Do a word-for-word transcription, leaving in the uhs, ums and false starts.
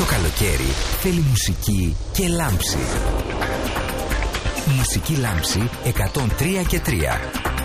Το καλοκαίρι θέλει μουσική και λάμψη. Μουσική λάμψη εκατόν τρία και τρία.